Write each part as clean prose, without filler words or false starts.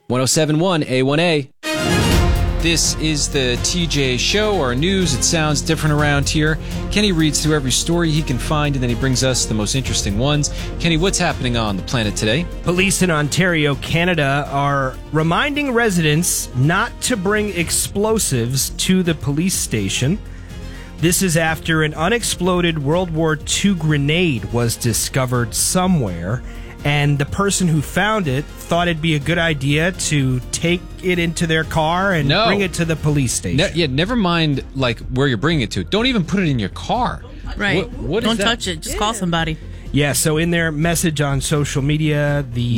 1071 A1A. This is the TJ Show, our news. It sounds different around here. Kenny reads through every story he can find, and then he brings us the most interesting ones. Kenny, what's happening on the planet today? Police in Ontario, Canada, are reminding residents not to bring explosives to the police station. This is after an unexploded World War II grenade was discovered somewhere, and the person who found it thought it'd be a good idea to take it into their car and bring it to the police station. Never mind like where you're bringing it to. Don't even put it in your car. Right. What Don't is that? touch it. Just call somebody. Yeah, so in their message on social media, the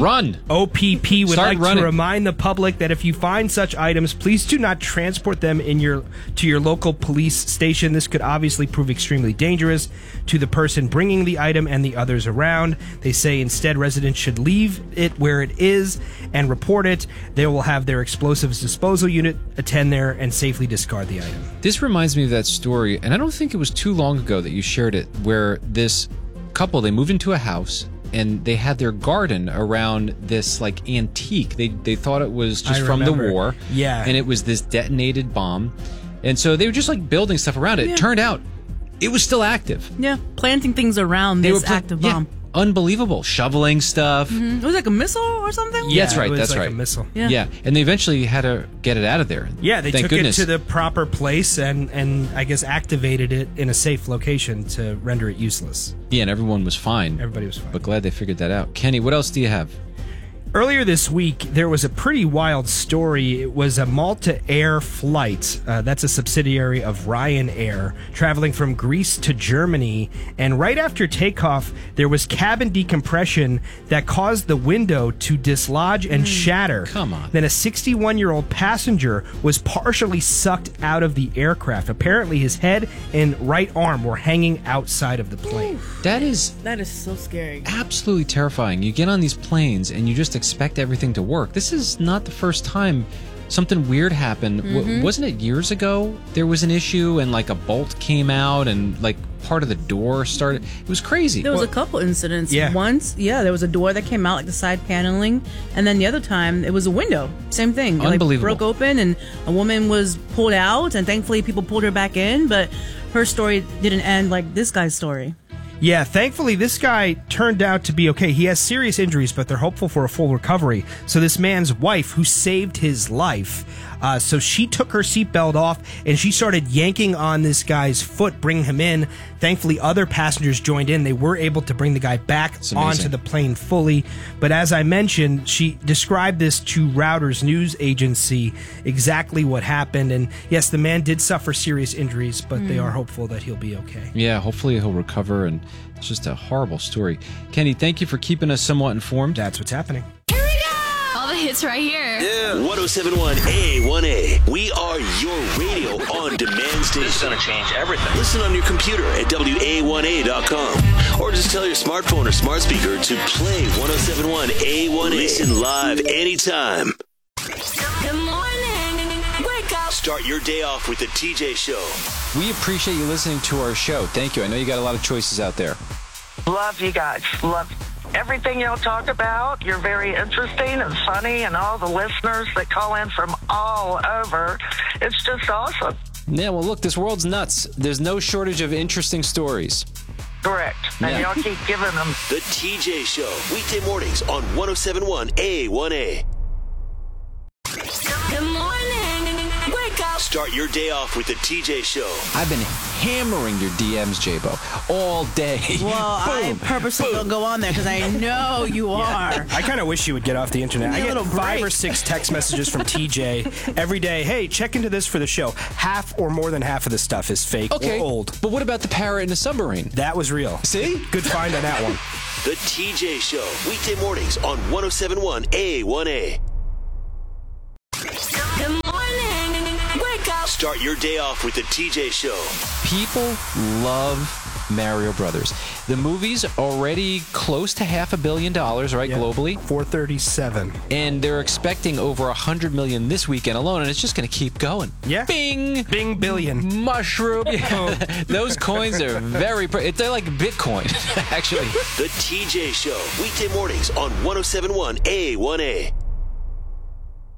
OPP would Start like running. to remind the public that if you find such items, please do not transport them to your local police station. This could obviously prove extremely dangerous to the person bringing the item and the others around. They say instead residents should leave it where it is and report it. They will have their explosives disposal unit attend there and safely discard the item. This reminds me of that story, and I don't think it was too long ago that you shared it, where this couple, they moved into a house and they had their garden around this like antique. They thought it was just from the war. Yeah. And it was this detonated bomb. And so they were just like building stuff around it. Yeah. It turned out it was still active. Yeah, planting things around this active bomb. Unbelievable. Shoveling stuff. Mm-hmm. It was like a missile or something? Yeah, that's right. It was That's like right. a missile. Yeah. And they eventually had to get it out of there. Yeah, they Thank took goodness. it to the proper place and I guess activated it in a safe location to render it useless. Yeah, and everyone was fine. Everybody was fine. But glad they figured that out. Kenny, what else do you have? Earlier this week, there was a pretty wild story. It was a Malta Air flight. That's a subsidiary of Ryanair, traveling from Greece to Germany. And right after takeoff, there was cabin decompression that caused the window to dislodge and shatter. Come on. Then a 61-year-old passenger was partially sucked out of the aircraft. Apparently, his head and right arm were hanging outside of the plane. That is so scary. absolutely terrifying. You get on these planes and you just expect everything to work. This is not the first time something weird happened. Wasn't it years ago there was an issue and like a bolt came out and like part of the door started? It was crazy. There was a couple incidents. Yeah. Once, there was a door that came out, like the side paneling, and then the other time it was a window. Same thing. It, Unbelievable. broke open, and a woman was pulled out, and thankfully people pulled her back in, but her story didn't end like this guy's story. Yeah, thankfully, this guy turned out to be okay. He has serious injuries, but they're hopeful for a full recovery. So this man's wife, who saved his life, so she took her seatbelt off and she started yanking on this guy's foot, bringing him in. Thankfully, other passengers joined in. They were able to bring the guy back onto the plane fully. But as I mentioned, she described this to Reuters news agency, exactly what happened. And yes, the man did suffer serious injuries, but they are hopeful that he'll be okay. Yeah, hopefully he'll recover, and it's just a horrible story. Kenny, thank you for keeping us somewhat informed. That's what's happening. All the hits right here. Yeah. 1071 A1A. We are your radio on demand station. This is going to change everything. Listen on your computer at WA1A.com. Or just tell your smartphone or smart speaker to play 1071 A1A. Listen live anytime. Good morning. Wake up. Start your day off with the TJ Show. We appreciate you listening to our show. Thank you. I know you got a lot of choices out there. Love you guys. Love everything y'all talk about. You're very interesting and funny, and all the listeners that call in from all over. It's just awesome. Yeah, well, look, this world's nuts. There's no shortage of interesting stories. Correct. And y'all keep giving them. The TJ Show. Weekday mornings on 1071 A1A. Good morning. Wake up. Start your day off with the TJ Show. I've been hammering your DMs, J-Bo, all day. Well, I purposely don't go on there because I know you are. I kind of wish you would get off the internet. I Need a get little 5 break. or 6 text messages from TJ every day. Hey, check into this for the show. Half or more than half of the stuff is fake or old. But what about the parrot in the submarine? That was real. See? Good find on that one. The TJ Show. Weekday mornings on 1071 A1A. Good morning. Wake up. Start your day off with the TJ Show. People love Mario Brothers. The movie's already close to $500 million, right, globally? 437. And they're expecting over 100 million this weekend alone, and it's just going to keep going. Yeah. Bing! Bing billion. Mushroom. Those coins are very... They're like Bitcoin, actually. The TJ Show. Weekday mornings on 1071 A1A.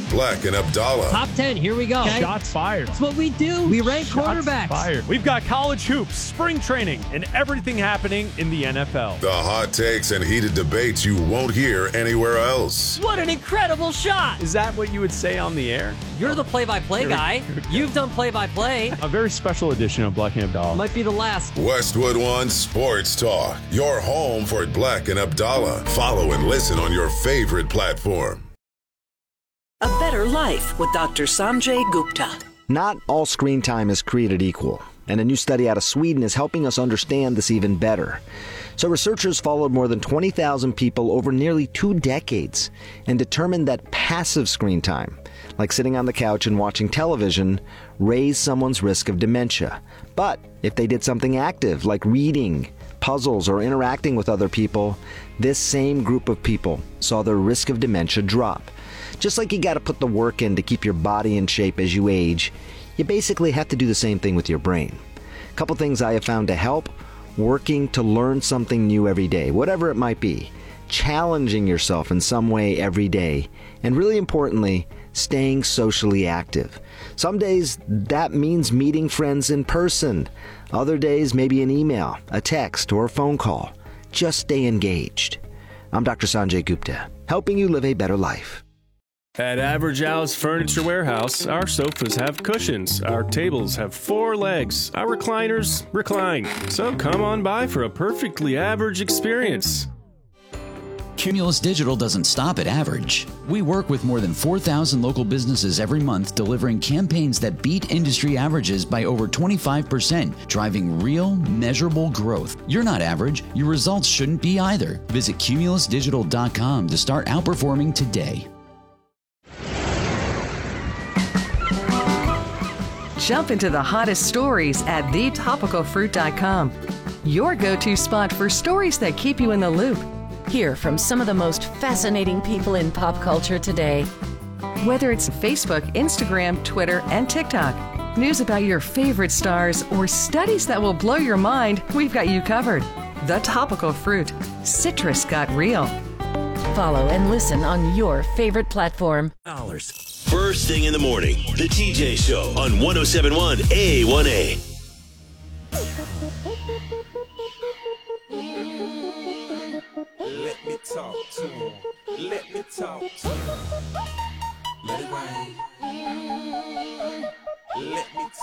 Black and Abdallah. Top 10, here we go. Okay. Shots fired. That's what we do. We rank quarterbacks. Fired. We've got college hoops, spring training, and everything happening in the NFL. The hot takes and heated debates you won't hear anywhere else. What an incredible shot. Is that what you would say on the air? You're the play-by-play guy. You've done play-by-play. A very special edition of Black and Abdallah. Might be the last. Westwood One Sports Talk. Your home for Black and Abdallah. Follow and listen on your favorite platform. A Better Life with Dr. Sanjay Gupta. Not all screen time is created equal, and a new study out of Sweden is helping us understand this even better. So researchers followed more than 20,000 people over nearly 2 decades and determined that passive screen time, like sitting on the couch and watching television, raised someone's risk of dementia. But if they did something active, like reading, puzzles, or interacting with other people, this same group of people saw their risk of dementia drop. Just like you got to put the work in to keep your body in shape as you age, you basically have to do the same thing with your brain. A couple things I have found to help: working to learn something new every day, whatever it might be, challenging yourself in some way every day, and really importantly, staying socially active. Some days that means meeting friends in person. Other days, maybe an email, a text, or a phone call. Just stay engaged. I'm Dr. Sanjay Gupta, helping you live a better life. At Average Al's Furniture Warehouse, our sofas have cushions, our tables have 4 legs, our recliners recline. So come on by for a perfectly average experience. Cumulus Digital doesn't stop at average. We work with more than 4,000 local businesses every month, delivering campaigns that beat industry averages by over 25%, driving real, measurable growth. You're not average. Your results shouldn't be either. Visit cumulusdigital.com to start outperforming today. Jump into the hottest stories at thetopicalfruit.com. Your go-to spot for stories that keep you in the loop. Hear from some of the most fascinating people in pop culture today. Whether it's Facebook, Instagram, Twitter, and TikTok, news about your favorite stars, or studies that will blow your mind, we've got you covered. The Topical Fruit. Citrus got real. Follow and listen on your favorite platform. First thing in the morning, The TJ Show on 107.1 A1A. Let me talk to him. Let me talk to him. Let it rain. Let me